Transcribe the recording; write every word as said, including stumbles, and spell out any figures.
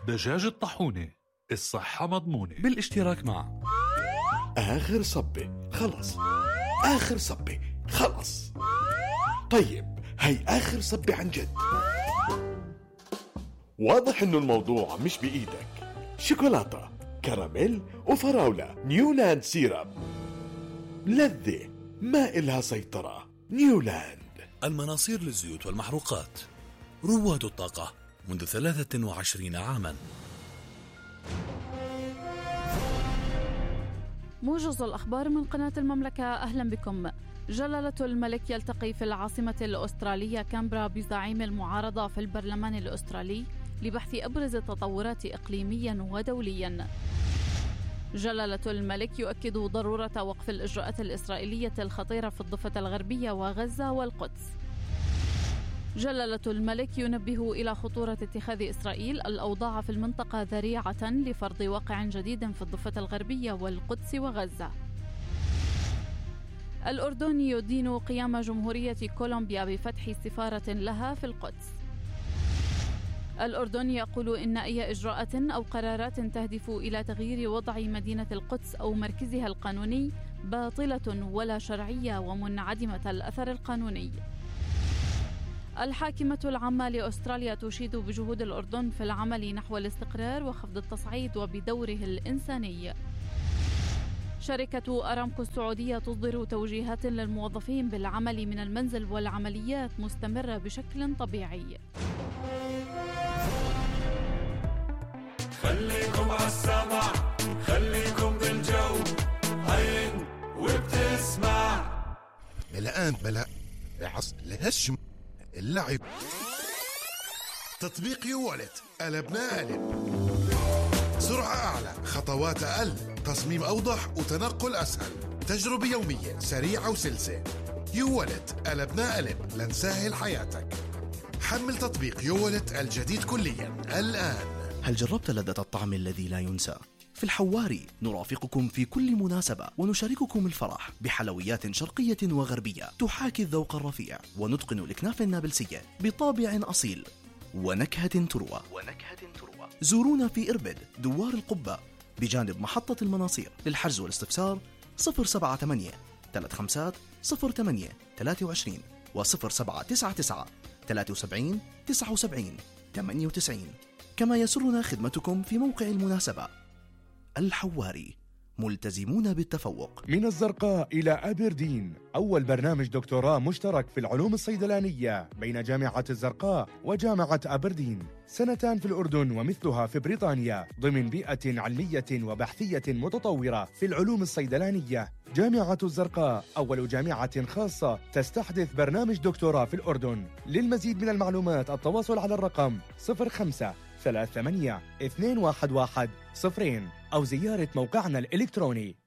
دجاج الطاحونة، الصحة مضمونة، بالاشتراك مع آخر صبة خلص، آخر صبة خلص. طيب هاي آخر صبة عن جد. واضح إنه الموضوع مش بإيدك. شوكولاتة، كراميل وفراولة، نيولاند سيرب، لذة ما إلها سيطرة. نيولاند. المناصير للزيوت والمحروقات، رواد الطاقة منذ ثلاثة وعشرين عاما. موجز الأخبار من قناة المملكة، أهلا بكم. جلالة الملك يلتقي في العاصمة الأسترالية كامبرا بزعيم المعارضة في البرلمان الأسترالي لبحث أبرز التطورات إقليميا ودوليا. جلالة الملك يؤكد ضرورة وقف الإجراءات الإسرائيلية الخطيرة في الضفة الغربية وغزة والقدس. جلالة الملك ينبه إلى خطورة اتخاذ إسرائيل الأوضاع في المنطقة ذريعة لفرض واقع جديد في الضفة الغربية والقدس وغزة. الأردن يدين قيام جمهورية كولومبيا بفتح سفارة لها في القدس. الأردن يقول إن أي إجراءات أو قرارات تهدف إلى تغيير وضع مدينة القدس أو مركزها القانوني باطلة ولا شرعية ومنعدمة الأثر القانوني. الحاكمة العامة لأستراليا تشيد بجهود الأردن في العمل نحو الاستقرار وخفض التصعيد وبدوره الإنساني. شركة أرامكو السعودية تصدر توجيهات للموظفين بالعمل من المنزل والعمليات مستمرة بشكل طبيعي. خليكم عالسمع، خليكم بالجو، هين وبتسمع. الآن بلا بعص الهشم اللعب. تطبيق يوالت، قلبنا قلب. سرعة أعلى، خطوات أقل، تصميم أوضح وتنقل أسهل، تجربة يومية سريعة وسلسة. يوالت، قلبنا قلب لنسهل حياتك. حمل تطبيق يوالت الجديد كليا الآن. هل جربت لذة الطعم الذي لا ينسى؟ في الحواري نرافقكم في كل مناسبة ونشارككم الفرح بحلويات شرقية وغربية تحاكي الذوق الرفيع ونتقن الكنافة النابلسية بطابع أصيل ونكهة تروى. ونكهة تروى. زورونا في إربد دوار القبة بجانب محطة المناصير. للحجز والاستفسار صفر سبعة ثمانية ثلاثة خمسة صفر ثمانية ثلاثة وعشرين وصفر سبعة تسعة تسعة ثلاثة سبعين تسعة وسبعين ثمانية وتسعين. كما يسرنا خدمتكم في موقع المناسبة. الحواري، ملتزمون بالتفوق. من الزرقاء إلى أبردين، أول برنامج دكتوراه مشترك في العلوم الصيدلانية بين جامعة الزرقاء وجامعة أبردين. سنتان في الأردن ومثلها في بريطانيا ضمن بيئة علمية وبحثية متطورة في العلوم الصيدلانية. جامعة الزرقاء أول جامعة خاصة تستحدث برنامج دكتوراه في الأردن. للمزيد من المعلومات التواصل على الرقم صفر خمسة ثلاثة ثمانية اثنين واحد واحد صفرين أو زيارة موقعنا الإلكتروني